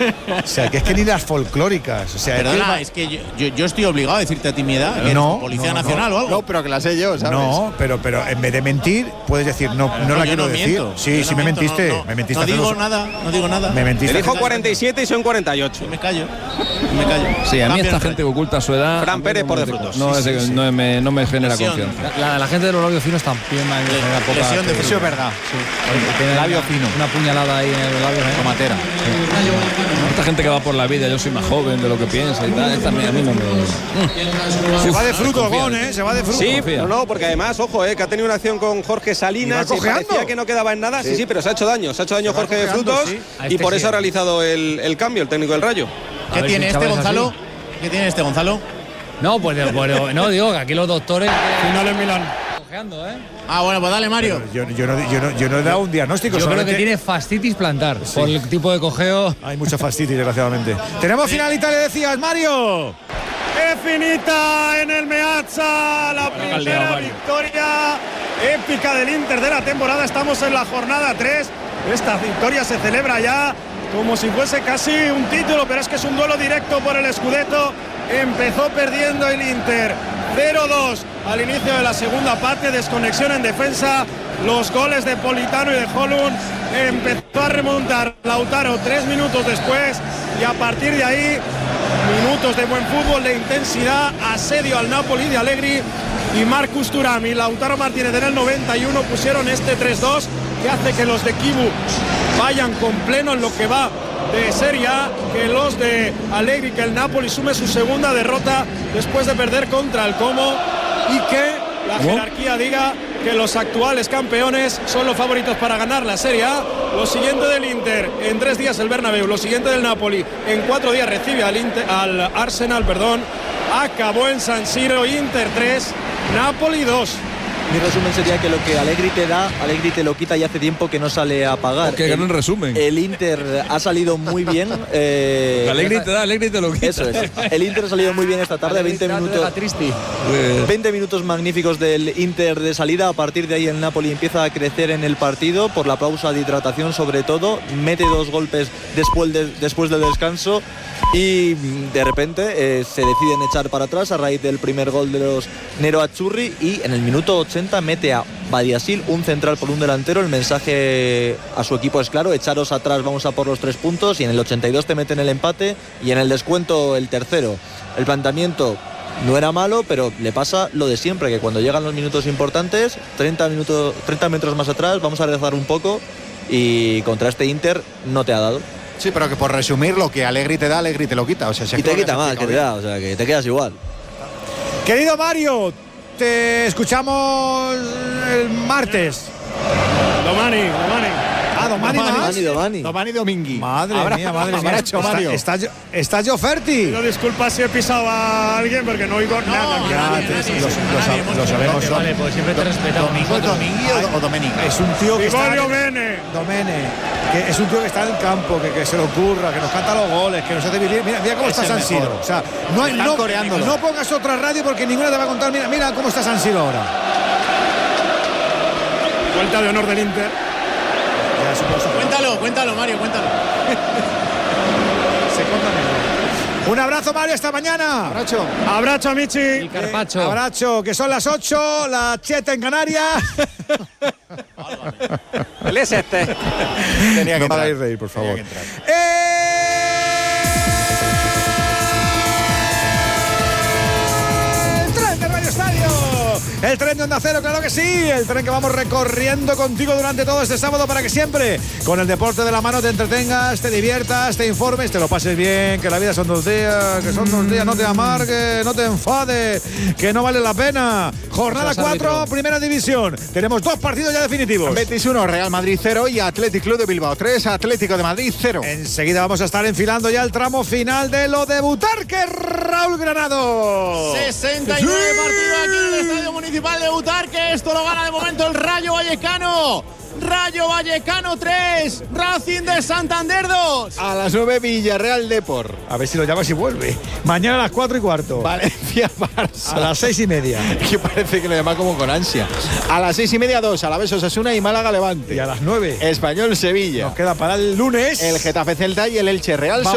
O sea, que es que ni las folclóricas. O sea, perdona, es que yo estoy obligado a decirte a ti mi edad. No, Policía Nacional o algo. No, pero que la sé yo, ¿sabes? No, pero en vez de mentir, puedes decir, no la quiero decir. Miento. Sí, sí me mentiste. Me mentiste. No digo nada. Me mentiste. Te dijo 47 y son 48. Me callo. Sí, a mí esta gente que oculta su edad. Fran Pérez por de frutos. No me genera Lesión. confianza. La gente de los labios finos también me genera poca. Lesión de Eso es verdad. Tiene labio fino. Una puñalada ahí en el labio. Tomatera. Esta gente que va por la vida, yo soy más joven de lo que piensa y tal. Esta a mí no me. Se va de fruto, Gon, se va de fruto. Sí, no, porque además, ojo, que ha tenido una acción con Jorge Salinas y parecía que no quedaba en nada. Sí, pero se ha hecho daño. Se ha hecho daño Jorge de Frutos y por eso ha realizado el cambio, el técnico del Rayo. ¿Qué tiene este, Gonzalo? ¿Qué tiene este, Gonzalo? No, pues no, digo que aquí los doctores. Final en Milán. Cojeando, Ah, bueno, pues dale, Mario. Yo no he dado un diagnóstico. Yo creo que tiene fascitis plantar por el tipo de cojeo. Hay mucha fascitis, desgraciadamente. Tenemos final Italia, decías, Mario. Definita en el Meazza, la primera victoria épica del Inter de la temporada. Estamos en la jornada 3. Esta victoria se celebra ya como si fuese casi un título, pero es que es un duelo directo por el Scudetto. Empezó perdiendo el Inter 0-2 al inicio de la segunda parte, desconexión en defensa, los goles de Politano y de Holund. Empezó a remontar Lautaro 3 minutos después y a partir de ahí minutos de buen fútbol, de intensidad, asedio al Napoli de Allegri y Marcus Thuram y Lautaro Martínez en el 91 pusieron este 3-2 que hace que los de Kibu vayan con pleno en lo que va de Serie A, que los de Allegri, que el Napoli sume su segunda derrota después de perder contra el Como y que la jerarquía diga que los actuales campeones son los favoritos para ganar la Serie A. Lo siguiente del Inter en 3 días el Bernabéu, lo siguiente del Napoli en 4 días recibe al Arsenal, acabó en San Siro. Inter 3, Napoli 2. Mi resumen sería que lo que Allegri te da, Allegri te lo quita y hace tiempo que no sale a pagar. Que gran resumen. El Inter ha salido muy bien. Allegri te da, Allegri te lo quita. Eso es. El Inter ha salido muy bien esta tarde. 20 minutos magníficos del Inter de salida. A partir de ahí el Napoli empieza a crecer en el partido por la pausa de hidratación sobre todo. Mete 2 golpes después del descanso. Y de repente se deciden echar para atrás a raíz del primer gol de los Nero Azzurri y en el minuto 80 mete a Badiashile, un central por un delantero. El mensaje a su equipo es claro: echaros atrás, vamos a por los 3 puntos. Y en el 82 te meten el empate y en el descuento el tercero. El planteamiento no era malo, pero le pasa lo de siempre, que cuando llegan los minutos importantes, 30 metros más atrás, vamos a rezar un poco y contra este Inter no te ha dado. Sí, pero que por resumir, lo que Allegri te da, Allegri te lo quita. O sea, y te quita más que te da, o sea, que te quedas igual. Querido Mario, te escuchamos el martes. Domani. Domani Domingui. Madre mía. Mario. ¿Estás yo Ferti? Pido disculpas si he pisado a alguien porque no oigo nada. Lo sabemos. Vale, pues siempre te he respetado. ¿Domingui o Domenica? Es un tío que Domene. Que es un tío que está en el campo, que se le ocurra, que nos canta los goles, que nos hace vivir. Mira cómo está San Siro. O sea, no pongas otra radio porque ninguna te va a contar. Mira cómo está San Siro ahora. Vuelta de honor del Inter. Cuéntalo, Mario, cuéntalo. Un abrazo, Mario, hasta mañana. Abrazo, Michi. Y Carpacho. Abrazo, que son las 8, la 7 en Canarias. Él es este. Tenía que entrar. Reír, por favor. El tren de Onda Cero, claro que sí. El tren que vamos recorriendo contigo durante todo este sábado para que siempre, con el deporte de la mano, te entretengas, te diviertas, te informes, te lo pases bien, que la vida son 2 días, no te amargues, no te enfades, que no vale la pena. Jornada 4, Primera División. Tenemos 2 partidos ya definitivos. Betis 1, Real Madrid 0 y Athletic Club de Bilbao 3, Atlético de Madrid 0. Enseguida vamos a estar enfilando ya el tramo final de lo de Butarque, Raúl Granado. 69 partidos aquí en el Estadio Municipal de Butarque. Esto lo gana de momento el Rayo Vallecano. Rayo Vallecano 3, Racing de Santander 2. A las 9, Villarreal Depor. A ver si lo llamas y vuelve. Mañana a las 4:15. Valencia Barça. A las 6:30. Que parece que lo llama como con ansia. A las 6:30, 2. Alavés Osasuna y Málaga Levante. Y a las 9. Español Sevilla. Nos queda para el lunes el Getafe Celta y el Elche Real.